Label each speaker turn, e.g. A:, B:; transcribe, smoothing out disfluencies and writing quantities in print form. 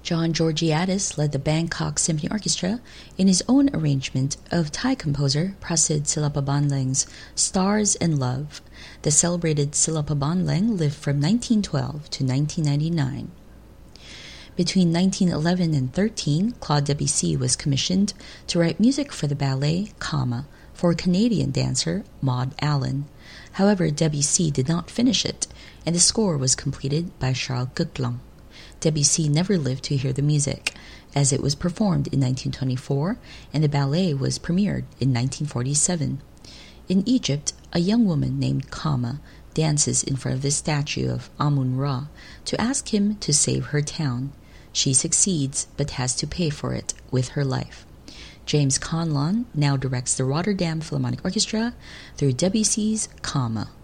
A: John Georgiadis led the Bangkok Symphony Orchestra in his own arrangement of Thai composer Prasid Silapabanleng's Stars and Love. The celebrated Silapabanleng lived from 1912 to 1999. Between 1911 and 13, Claude Debussy was commissioned to write music for the ballet Kama for Canadian dancer Maud Allen. However, Debussy did not finish it, and the score was completed by Charles Coquelin. Debussy never lived to hear the music, as it was performed in 1924 and the ballet was premiered in 1947. In Egypt, a young woman named Kama dances in front of the statue of Amun-Ra to ask him to save her town. She succeeds, but has to pay for it with her life. James Conlon now directs the Rotterdam Philharmonic Orchestra through Debussy's Kama.